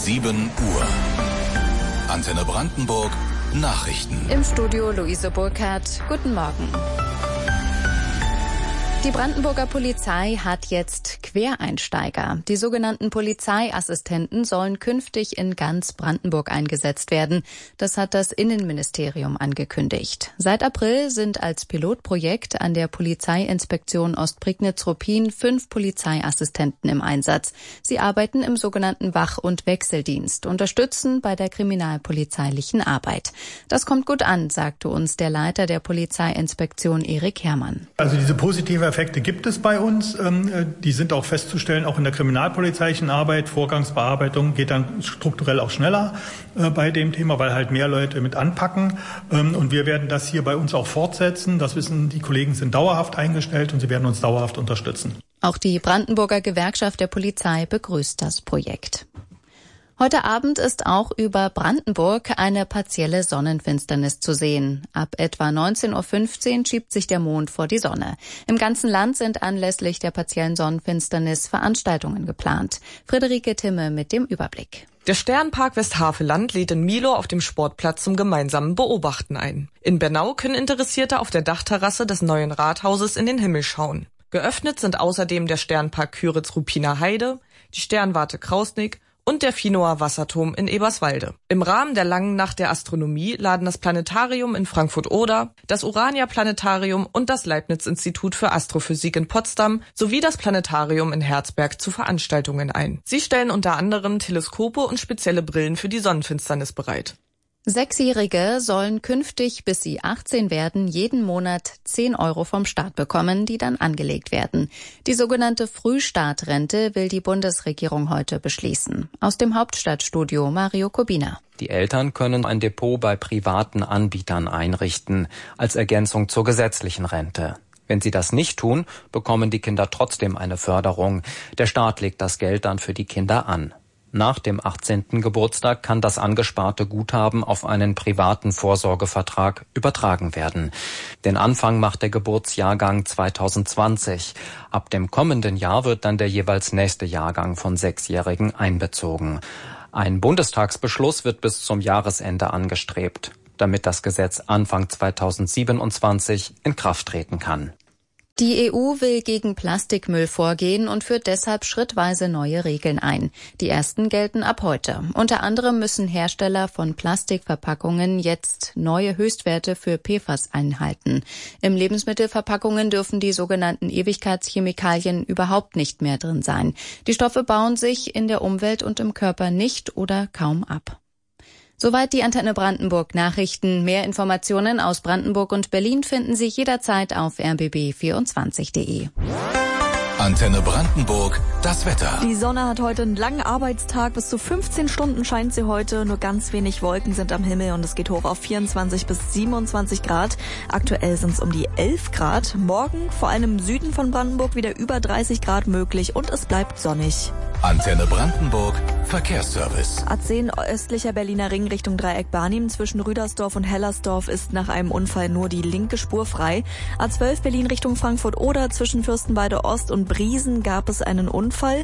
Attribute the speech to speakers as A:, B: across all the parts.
A: 7 Uhr. Antenne Brandenburg, Nachrichten.
B: Im Studio Luise Burkhardt. Guten Morgen. Die Brandenburger Polizei hat jetzt Quereinsteiger. Die sogenannten Polizeiassistenten sollen künftig in ganz Brandenburg eingesetzt werden. Das hat das Innenministerium angekündigt. Seit April sind als Pilotprojekt an der Polizeiinspektion Ostprignitz-Ruppin 5 Polizeiassistenten im Einsatz. Sie arbeiten im sogenannten Wach- und Wechseldienst, unterstützen bei der kriminalpolizeilichen Arbeit. Das kommt gut an, sagte uns der Leiter der Polizeiinspektion Erik Herrmann.
C: Also diese positive Effekte gibt es bei uns. Die sind auch festzustellen, auch in der kriminalpolizeilichen Arbeit. Vorgangsbearbeitung geht dann strukturell auch schneller bei dem Thema, weil halt mehr Leute mit anpacken. Und wir werden das hier bei uns auch fortsetzen. Das wissen die Kollegen, sind dauerhaft eingestellt und sie werden uns dauerhaft unterstützen.
B: Auch die Brandenburger Gewerkschaft der Polizei begrüßt das Projekt. Heute Abend ist auch über Brandenburg eine partielle Sonnenfinsternis zu sehen. Ab etwa 19:15 Uhr schiebt sich der Mond vor die Sonne. Im ganzen Land sind anlässlich der partiellen Sonnenfinsternis Veranstaltungen geplant. Friederike Timme mit dem Überblick.
D: Der Sternpark Westhaveland lädt in Milow auf dem Sportplatz zum gemeinsamen Beobachten ein. In Bernau können Interessierte auf der Dachterrasse des neuen Rathauses in den Himmel schauen. Geöffnet sind außerdem der Sternpark Küritz-Ruppiner Heide, die Sternwarte Krausnick und der Finoer Wasserturm in Eberswalde. Im Rahmen der langen Nacht der Astronomie laden das Planetarium in Frankfurt-Oder, das Urania-Planetarium und das Leibniz-Institut für Astrophysik in Potsdam sowie das Planetarium in Herzberg zu Veranstaltungen ein. Sie stellen unter anderem Teleskope und spezielle Brillen für die Sonnenfinsternis bereit.
B: 6-Jährige sollen künftig, bis sie 18 werden, jeden Monat 10 € vom Staat bekommen, die dann angelegt werden. Die sogenannte Frühstartrente will die Bundesregierung heute beschließen. Aus dem Hauptstadtstudio Mario Kubina.
E: Die Eltern können ein Depot bei privaten Anbietern einrichten, als Ergänzung zur gesetzlichen Rente. Wenn sie das nicht tun, bekommen die Kinder trotzdem eine Förderung. Der Staat legt das Geld dann für die Kinder an. Nach dem 18. Geburtstag kann das angesparte Guthaben auf einen privaten Vorsorgevertrag übertragen werden. Den Anfang macht der Geburtsjahrgang 2020. Ab dem kommenden Jahr wird dann der jeweils nächste Jahrgang von 6-Jährigen einbezogen. Ein Bundestagsbeschluss wird bis zum Jahresende angestrebt, damit das Gesetz Anfang 2027 in Kraft treten kann.
B: Die EU will gegen Plastikmüll vorgehen und führt deshalb schrittweise neue Regeln ein. Die ersten gelten ab heute. Unter anderem müssen Hersteller von Plastikverpackungen jetzt neue Höchstwerte für PFAS einhalten. Im Lebensmittelverpackungen dürfen die sogenannten Ewigkeitschemikalien überhaupt nicht mehr drin sein. Die Stoffe bauen sich in der Umwelt und im Körper nicht oder kaum ab. Soweit die Antenne Brandenburg Nachrichten. Mehr Informationen aus Brandenburg und Berlin finden Sie jederzeit auf rbb24.de.
A: Antenne Brandenburg, das Wetter.
F: Die Sonne hat heute einen langen Arbeitstag. Bis zu 15 Stunden scheint sie heute. Nur ganz wenig Wolken sind am Himmel und es geht hoch auf 24 bis 27 Grad. Aktuell sind es um die 11 Grad. Morgen vor allem im Süden von Brandenburg wieder über 30 Grad möglich und es bleibt sonnig.
A: Antenne Brandenburg, Verkehrsservice.
F: A10 östlicher Berliner Ring Richtung Dreieck Barnim zwischen Rüdersdorf und Hellersdorf ist nach einem Unfall nur die linke Spur frei. A12 Berlin Richtung Frankfurt-Oder zwischen Fürstenwalde Ost und Briesen gab es einen Unfall.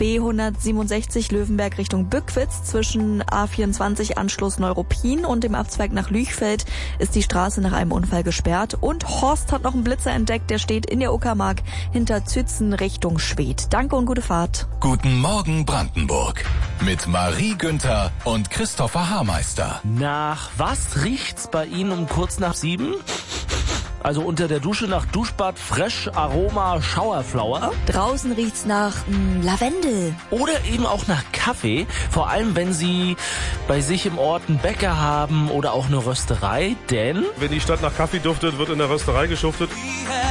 F: B167 Löwenberg Richtung Bückwitz zwischen A24 Anschluss Neuruppin und dem Abzweig nach Lüchfeld ist die Straße nach einem Unfall gesperrt. Und Horst hat noch einen Blitzer entdeckt, der steht in der Uckermark hinter Zützen Richtung Schwedt. Danke und gute Fahrt.
A: Guten Morgen Brandenburg mit Marie Günther und Christopher Haarmeister.
G: Nach was riecht's bei Ihnen um kurz nach 7? Also unter der Dusche nach Duschbad, Fresh, Aroma, Showerflower.
F: Draußen riecht's nach Lavendel.
G: Oder eben auch nach Kaffee. Vor allem, wenn Sie bei sich im Ort einen Bäcker haben oder auch eine Rösterei. Denn
H: wenn die Stadt nach Kaffee duftet, wird in der Rösterei geschuftet.